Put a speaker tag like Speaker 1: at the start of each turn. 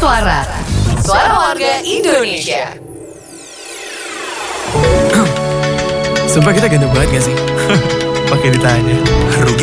Speaker 1: Suara. Suara warga Indonesia.
Speaker 2: Sumpah kita ganteng banget gak sih? Pakai ditanya.
Speaker 3: Rugi